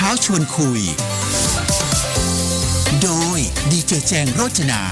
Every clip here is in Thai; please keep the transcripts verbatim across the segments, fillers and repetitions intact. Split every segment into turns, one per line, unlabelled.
ชวนคุยโดยดีเจแจงโรจนา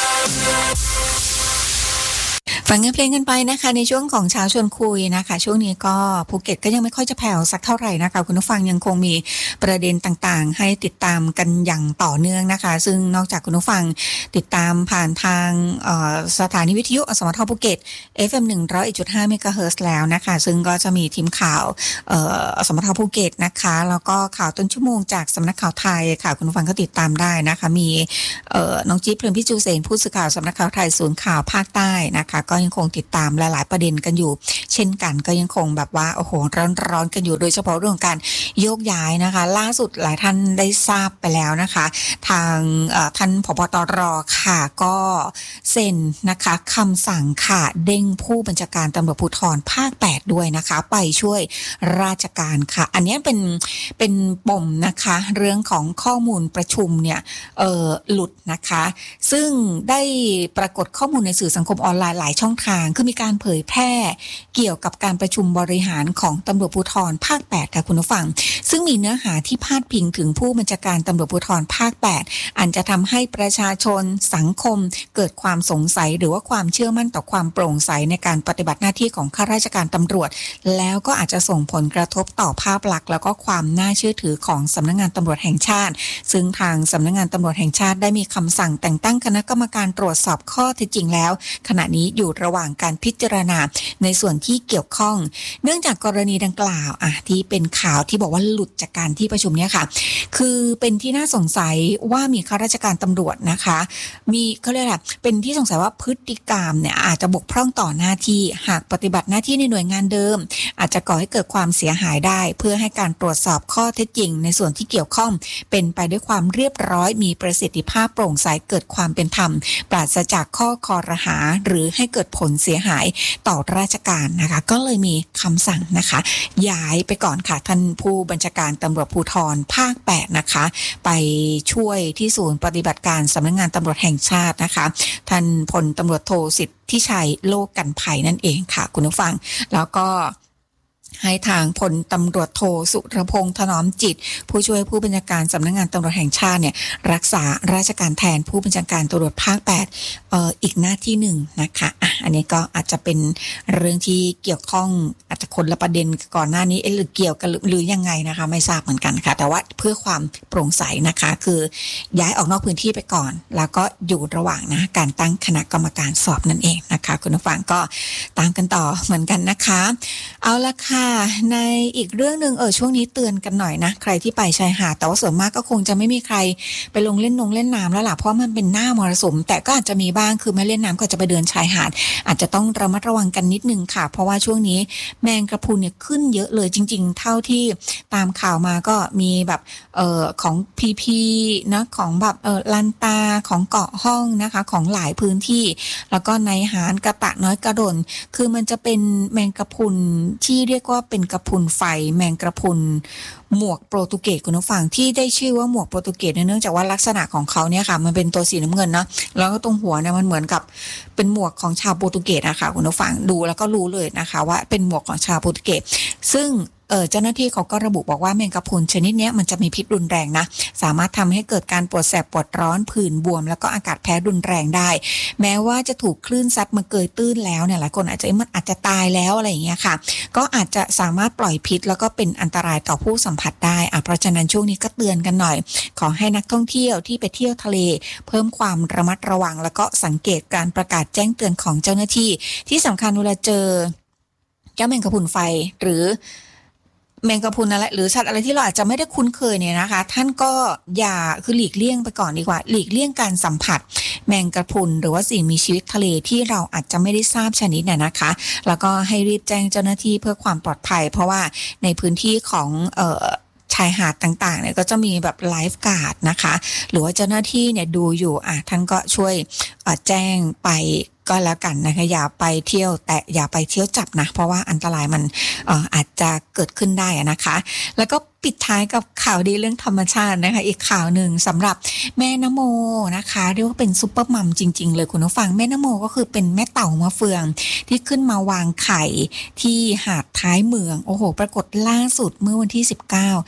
ฟังเพลงกันไปนะคะในช่วงของเช้าชวนคุยนะคะช่วงนี้ก็ภูเก็ตก็ยังไม่ค่อยจะแผ่วสักเท่าไหร่นะคะคุณผู้ฟังยังคงมีประเด็นต่างๆให้ติดตามกันอย่างต่อเนื่องนะคะซึ่งนอกจากคุณผู้ฟังติดตามผ่านทางสถานีวิทยุอสมทภูเก็ต เอฟ เอ็ม หนึ่งร้อยเอ็ดจุดห้า เมกะเฮิรตซ์แล้วนะคะซึ่งก็จะมีทีมข่าวอสมทภูเก็ตนะคะแล้วก็ข่าวต้นชั่วโมงจากสำนักข่าวไทยค่ะคุณผู้ฟังก็ติดตามได้นะคะมีน้องจิ๊บเพลินพิจูเสนผู้สื่อข่าวสำนักข่าวไทยศูนย์ข่าวภาคใต้นะคะก็ยังคงติดตามหลายๆประเด็นกันอยู่เช่นกันก็ยังคงแบบว่าโอ้โหร้อนๆกันอยู่โดยเฉพาะเรื่องการโยกย้ายนะคะล่าสุดหลายท่านได้ทราบไปแล้วนะคะทางท่านผบ.ตร.ค่ะก็เซ็นนะคะคำสั่งค่ะเด้งผู้บัญชาการตำรวจภูธรภาคแปดด้วยนะคะไปช่วยราชการค่ะอันนี้เป็นเป็นปมนะคะเรื่องของข้อมูลประชุมเนี่ยเอ่อหลุดนะคะซึ่งได้ปรากฏข้อมูลในสื่อสังคมออนไลน์หลายช่องทางคือมีการเผยแพร่เกี่ยวกับการประชุมบริหารของตำรวจภูธรภาคแปดค่ะคุณผู้ฟังซึ่งมีเนื้อหาที่พาดพิงถึงผู้บัญชาการตำรวจภูธรภาคแปดอันจะทำให้ประชาชนสังคมเกิดความสงสัยหรือว่าความเชื่อมั่นต่อความโปร่งใสในการปฏิบัติหน้าที่ของข้าราชการตำรวจแล้วก็อาจจะส่งผลกระทบต่อภาพลักษณ์แล้วก็ความน่าเชื่อถือของสำนักงานตำรวจแห่งชาติซึ่งทางสำนักงานตำรวจแห่งชาติได้มีคำสั่งแต่งตั้งคณะกรรมการตรวจสอบข้อเท็จจริงแล้วขณะนี้อยู่ระหว่างการพิจารณาในส่วนที่เกี่ยวข้องเนื่องจากกรณีดังกล่าวอ่ะที่เป็นข่าวที่บอกว่าหลุดจากการที่ประชุมเนี่ยค่ะคือเป็นที่น่าสงสัยว่ามีข้าราชการตำรวจนะคะมีเขาเรียกอะไรเป็นที่สงสัยว่าพฤติกรรมเนี่ยอาจจะบกพร่องต่อหน้าที่หากปฏิบัติหน้าที่ในหน่วยงานเดิมอาจจะก่อให้เกิดความเสียหายได้เพื่อให้การตรวจสอบข้อเท็จจริงในส่วนที่เกี่ยวข้องเป็นไปด้วยความเรียบร้อยมีประสิทธิภาพโปร่งใสเกิดความเป็นธรรมปราศจากข้อคอรหาหรือให้เกิดผลเสียหายต่อราชการนะคะก็เลยมีคำสั่งนะคะย้ายไปก่อนค่ะท่านผู้บัญชาการตำรวจภูธรภาคแปดนะคะไปช่วยที่ศูนย์ปฏิบัติการสำนักงานตำรวจแห่งชาตินะคะท่านพลตำรวจโทสิทธิชัยโลกกันภัยนั่นเองค่ะคุณผู้ฟังแล้วก็ให้ทางพลตำรวจโทสุรพงษ์ถนอมจิตผู้ช่วยผู้บัญชาการสำนักงานตำรวจแห่งชาติเนี่ยรักษาราชการแทนผู้บัญชาการตำรวจภาคแปดเอ่ออีกหน้าที่หนึ่งนะคะอ่ะอันนี้ก็อาจจะเป็นเรื่องที่เกี่ยวข้องอาจจะคนละประเด็นก่อนหน้านี้เอ๊ะหรือเกี่ยวกันหรือยังไงนะคะไม่ทราบเหมือนกันค่ะแต่ว่าเพื่อความโปร่งใสนะคะคือย้ายออกนอกพื้นที่ไปก่อนแล้วก็อยู่ระหว่างนะการตั้งคณะกรรมการสอบนั่นเองนะคะคุณผู้ฟังก็ตามกันต่อเหมือนกันนะคะเอาละค่ะในอีกเรื่องนึงเออช่วงนี้เตือนกันหน่อยนะใครที่ไปชายหาดแต่ว่าส่วนมากก็คงจะไม่มีใครไปลงเล่นนงเล่นน้ำแล้วล่ะเพราะมันเป็นหน้ามรสุมแต่ก็อาจจะมีบ้างคือไม่เล่นน้ำก็จะไปเดินชายหาดอาจจะต้องระมัดระวังกันนิดนึงค่ะเพราะว่าช่วงนี้แมงกระพรุนเนี่ยขึ้นเยอะเลยจริงๆเท่าที่ตามข่าวมาก็มีแบบเอ่อของพีพีนะของแบบเออลันตาของเกาะห้องนะคะของหลายพื้นที่แล้วก็ในหาดกระตะน้อยกระดนคือมันจะเป็นแมงกระพรุนที่เรียกว่าเป็นกระพรุนไฟแมงกระพรุนหมวกโปรตุเกสคุณผู้ฟังที่ได้ชื่อว่าหมวกโปรตุเกสเนื่องจากว่าลักษณะของเขาเนี่ยค่ะมันเป็นตัวสีน้ำเงินเนาะแล้วก็ตรงหัวเนี่ยมันเหมือนกับเป็นหมวกของชาวโปรตุเกสนะคะคุณผู้ฟังดูแล้วก็รู้เลยนะคะว่าเป็นหมวกของชาวโปรตุเกสซึ่งเออเจ้าหน้าที่เขาก็ระบุบอกว่าแมงกะพรุนชนิดนี้มันจะมีพิษรุนแรงนะสามารถทำให้เกิดการปวดแสบปวดร้อนผื่นบวมแล้วก็อากาศแพ้รุนแรงได้แม้ว่าจะถูกคลื่นซัดมาเกยตื้นแล้วเนี่ยหลายคนอาจจะมันอาจจะตายแล้วอะไรอย่างเงี้ยค่ะก็อาจจะสามารถปล่อยพิษแล้วก็เป็นอันตรายต่อผู้สัมผัสได้อ่ะเพราะฉะนั้นช่วงนี้ก็เตือนกันหน่อยขอให้นักท่องเที่ยวที่ไปเที่ยวทะเลเพิ่มความระมัดระวังแล้วก็สังเกตการประกาศแจ้งเตือนของเจ้าหน้าที่ที่สำคัญเวลาเจอเจ้าแมงกะพรุนไฟหรือแมงกะพรุนอะไรหรือสัตว์อะไรที่เราอาจจะไม่ได้คุ้นเคยเนี่ยนะคะท่านก็อย่าคือหลีกเลี่ยงไปก่อนดีกว่าหลีกเลี่ยงการสัมผัสแมงกะพรุนหรือว่าสิ่งมีชีวิตทะเลที่เราอาจจะไม่ได้ทราบชนิดน่ะนะคะแล้วก็ให้รีบแจ้งเจ้าหน้าที่เพื่อความปลอดภัยเพราะว่าในพื้นที่ของเอ่อชายหาดต่างๆเนี่ยก็จะมีแบบไลฟ์การ์ดนะคะหรือว่าเจ้าหน้าที่เนี่ยดูอยู่อ่ะท่านก็ช่วยแจ้งไปก็แล้วกันนะคะอย่าไปเที่ยวแต่อย่าไปเที่ยวจับนะเพราะว่าอันตรายมันเอ่ออาจจะเกิดขึ้นได้นะคะแล้วก็ปิดท้ายกับข่าวดีเรื่องธรรมชาตินะคะอีกข่าวหนึ่งสำหรับแม่นโมนะคะเรียกว่าเป็นซุปเปอร์มัมจริงๆเลยคุณผู้ฟังแม่นโมก็คือเป็นแม่เต่ามะเฟืองที่ขึ้นมาวางไข่ที่หาดท้ายเมืองโอ้โหปรากฏล่าสุดเมื่อวันที่สิบเก้า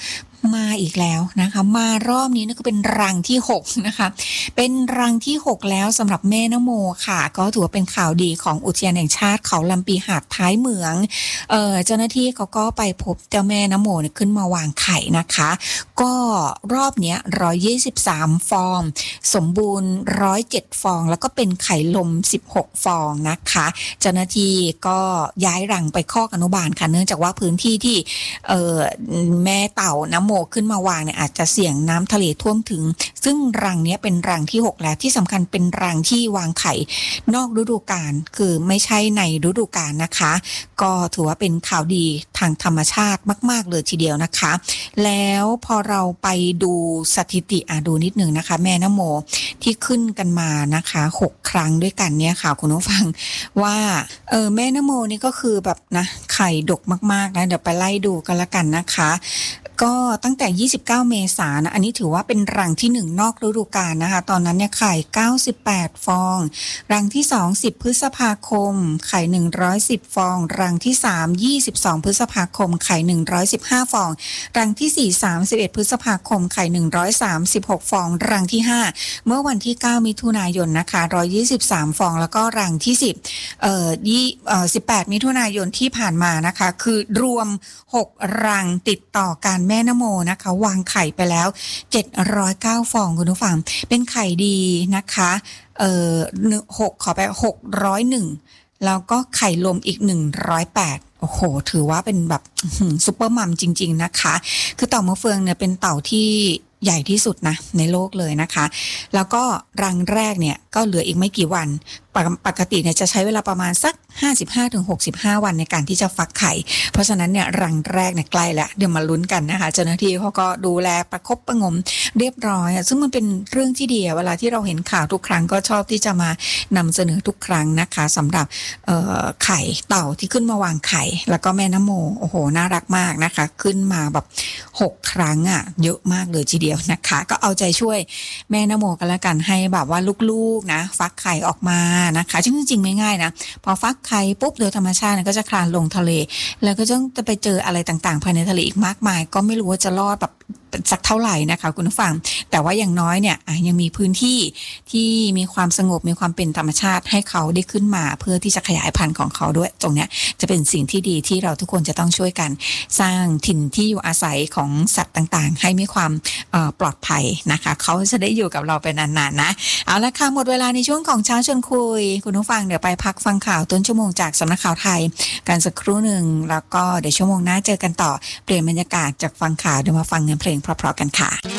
มาอีกแล้วนะคะมารอบนี้นี่ก็เป็นรังที่หกนะคะเป็นรังที่หกแล้วสำหรับแม่นโมค่ะก็ถือว่าเป็นข่าวดีของอุทยานแห่งชาติเขาลำปีหาดท้ายเมืองเอ่อเจ้าหน้าที่เขาก็ไปพบเจ้าแม่นโมเนี่ยขึ้นมาวางไข่นะคะก็รอบเนี้ยหนึ่งร้อยยี่สิบสามฟองสมบูรณ์หนึ่งร้อยเจ็ดฟองแล้วก็เป็นไข่ลมสิบหกฟองนะคะเจ้าหน้าที่ก็ย้ายรังไปคอกอนุบาลค่ะเนื่องจากว่าพื้นที่ที่เอ่อแม่เต่านโมขึ้นมาวางเนี่ยอาจจะเสี่ยงน้ำทะเลท่วมถึงซึ่งรังนี้เป็นรังที่หกแล้วที่สำคัญเป็นรังที่วางไข่นอกฤดูกาลคือไม่ใช่ในฤดูกาลนะคะก็ถือว่าเป็นข่าวดีทางธรรมชาติมากๆเลยทีเดียวนะคะแล้วพอเราไปดูสถิติอ่ะดูนิดหนึ่งนะคะแม่นโมที่ขึ้นกันมานะคะหกครั้งด้วยกันเนี่ยค่ะคุณผู้ฟังว่าเออแม่นโมนี่ก็คือแบบนะไข่ดกมากๆนะเดี๋ยวไปไล่ดูกันละกันนะคะก็ตั้งแต่ยี่สิบเก้าเมษายนนะอันนี้ถือว่าเป็นรังที่หนึ่งนอกฤดูกาลนะคะตอนนั้นเนี่ยไข่เก้าสิบแปดฟองรังที่สองสิบพฤษภาคมไข่หนึ่งร้อยสิบฟองรังที่สามยี่สิบสองพฤษภาคมไข่หนึ่งร้อยสิบห้าฟองรังที่สี่สามสิบเอ็ดพฤษภาคมไข่หนึ่งร้อยสามสิบหกฟองรังที่ห้าเมื่อวันที่เก้ามิถุนายนนะคะหนึ่งร้อยยี่สิบสามฟองแล้วก็รังที่สิบเอ่อยี่เอ่อสิบแปดมิถุนายนที่ผ่านมานะคะคือรวมหกรังติดต่อกันแม่นโมนะคะวางไข่ไปแล้วเจ็ดร้อยเก้าฟองคุณผู้ฟังเป็นไข่ดีนะคะเอ่อหกขอไปหกร้อยเอ็ดแล้วก็ไข่ลมอีกหนึ่งร้อยแปดโอ้โหถือว่าเป็นแบบซุปเปอร์มัมจริงๆนะคะคือเต่ามะเฟืองเนี่ยเป็นเต่าที่ใหญ่ที่สุดนะในโลกเลยนะคะแล้วก็รังแรกเนี่ยก็เหลืออีกไม่กี่วันปกติเนี่ยจะใช้เวลาประมาณสัก ห้าสิบห้าถึงหกสิบห้า วันในการที่จะฟักไข่เพราะฉะนั้นเนี่ยรังแรกเนี่ยใกล้แล้วเดี๋ยวมาลุ้นกันนะคะเจ้าหน้าที่เขาก็ดูแลประคบประงมเรียบร้อยซึ่งมันเป็นเรื่องที่ดีเวลาที่เราเห็นข่าวทุกครั้งก็ชอบที่จะมานำเสนอทุกครั้งนะคะสำหรับไข่เต่าที่ขึ้นมาวางไข่แล้วก็แม่นโมโอ้โหน่ารักมากนะคะขึ้นมาแบบหกครั้งอ่ะเยอะมากเลยทีเดียวนะคะก็เอาใจช่วยแม่นโมกันแล้วกันให้แบบว่าลูกๆนะฟักไข่ออกมานะคะจริงๆไม่ง่ายนะพอฟักไข่ปุ๊บโดยธรรมชาติก็จะคลานลงทะเลแล้วก็ต้องจะไปเจออะไรต่างๆภายในทะเลอีกมากมายก็ไม่รู้ว่าจะรอดแบบสักเท่าไหร่นะคะคุณผู้ฟังแต่ว่าอย่างน้อยเนี่ยยังมีพื้นที่ที่มีความสงบมีความเป็นธรรมชาติให้เขาได้ขึ้นมาเพื่อที่จะขยายพันธุ์ของเขาด้วยตรงเนี้ยจะเป็นสิ่งที่ดีที่เราทุกคนจะต้องช่วยกันสร้างถิ่นที่อยู่อาศัยของสัตว์ต่างๆให้มีความปลอดภัยนะคะเขาจะได้อยู่กับเราไปนานๆนะเอาละค่ะหมดเวลาในช่วงของเช้าชวนคุยคุณผู้ฟังเดี๋ยวไปพักฟังข่าวต้นชั่วโมงจากสำนักข่าวไทยกันสักครู่หนึ่งแล้วก็เดี๋ยวชั่วโมงหน้าเจอกันต่อเปลี่ยนบรรยากาศจากฟังข่าวเดี๋ยวมาฟังเงินเพลงเพราะๆกันค่ะ